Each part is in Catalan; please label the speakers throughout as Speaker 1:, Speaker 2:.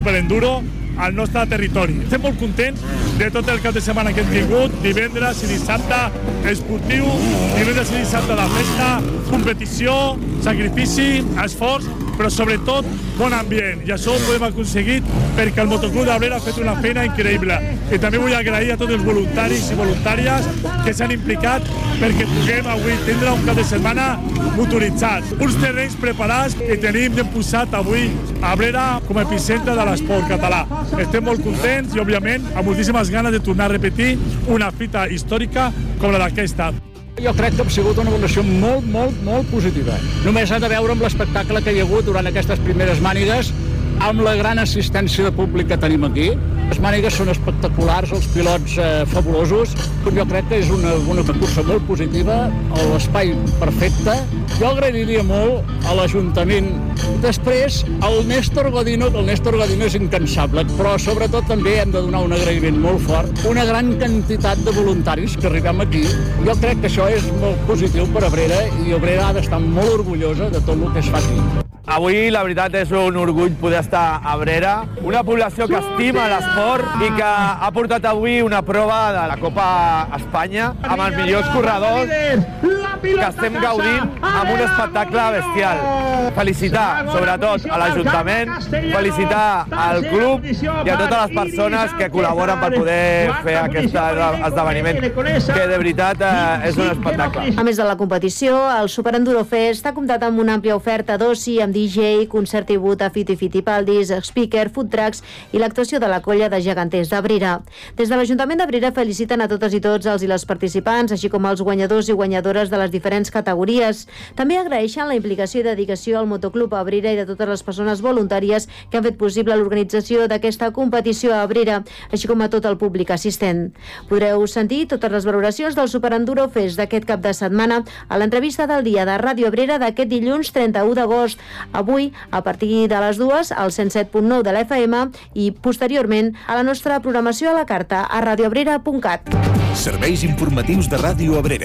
Speaker 1: per enduro al nostre territori. Estem molt contents de tot el cap de setmana que hem tingut, divendres i dissabte esportiu, divendres i dissabte de festa, competició, sacrifici, esforç, però sobretot bon ambient. I això ho podem aconseguir perquè el Motoclub d'Abrera ha fet una feina increïble. I també vull agrair a tots els voluntaris i voluntàries que s'han implicat perquè puguem avui tindre un cap de setmana motoritzat. Uns terrenys preparats que tenim ben posat avui a Abrera com a epicentre de l'esport català. Estem molt contents i, òbviament, amb moltíssimes ganes de tornar a repetir una fita històrica com la d'aquesta.
Speaker 2: Jo crec que ha sigut una evolució molt positiva. Només ha de veure amb l'espectacle que hi ha hagut durant aquestes primeres mànigues, amb la gran assistència de públic que tenim aquí. Les mànigues són espectaculars, els pilots fabulosos. Jo crec que és una cursa molt positiva, l'espai perfecte. Jo agrairia molt a l'Ajuntament. Després, el Néstor Godino, que el Néstor Godino és incansable, però sobretot també hem de donar un agraïment molt fort. Una gran quantitat de voluntaris que arribem aquí. Jo crec que això és molt positiu per Abrera i Abrera ha d'estar molt orgullosa de tot el que es fa aquí.
Speaker 3: Avui, la veritat, és un orgull poder estar a Abrera, una població que estima l'esport i que ha portat avui una prova de la Copa Espanya amb els millors corredors que estem gaudint amb un espectacle bestial. Felicitar, sobretot, a l'Ajuntament, felicitar al club i a totes les persones que col·laboren per poder fer aquest esdeveniment, que de veritat és un espectacle.
Speaker 4: A més de la competició, el Super Enduro Fest ha comptat amb una àmplia oferta d'oci amb DJ, concert tribut a Fito i Fitipaldis, speaker, food trucks i l'actuació de la colla de geganters d'Abrera. Des de l'Ajuntament d'Abrera feliciten a totes i tots els i les participants, així com els guanyadors i guanyadores de les diferents categories. També agraeixen la implicació i dedicació al Motoclub Abrera i de totes les persones voluntàries que han fet possible l'organització d'aquesta competició a Abrera, així com a tot el públic assistent. Podreu sentir totes les valoracions del Super Enduro Fest d'aquest cap de setmana a l'entrevista del dia de Ràdio Abrera d'aquest dilluns 31 d'agost. Avui, a partir de les 2, al 107.9 de la FM i, posteriorment, a la nostra programació a la carta a radioabrera.cat.
Speaker 5: Serveis informatius de Ràdio Abrera.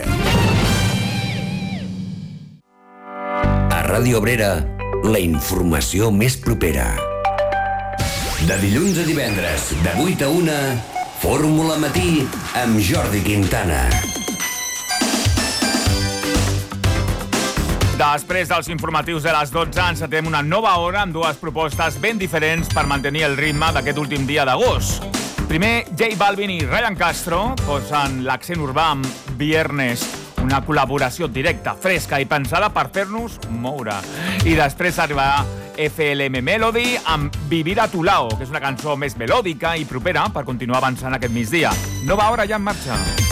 Speaker 5: A Ràdio Abrera, la informació més propera. De dilluns a divendres, de 8 a 1, Fórmula Matí amb Jordi Quintana.
Speaker 6: Després dels informatius de les 12 encetem una nova hora amb dues propostes ben diferents per mantenir el ritme d'aquest últim dia d'agost. Primer, J Balvin i Ryan Castro posen l'accent urbà amb Viernes, una col·laboració directa, fresca i pensada per fer-nos moure. I després arribarà FLM Melody amb Vivir a tu lado, que és una cançó més melòdica i propera per continuar avançant aquest migdia. Nova hora ja en marxa.